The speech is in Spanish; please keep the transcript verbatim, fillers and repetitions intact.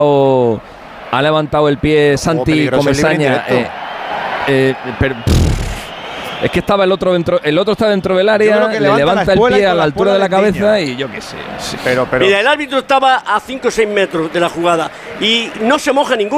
o ha levantado el pie Santi Oh, Comesaña. Eh, eh, pero, pff, es que estaba el otro dentro, el otro está dentro del área, le levanta el pie a la altura de la cabeza y yo qué sé. Sí. Pero, pero. Mira, el árbitro estaba a cinco o seis metros de la jugada y no se moja ninguno.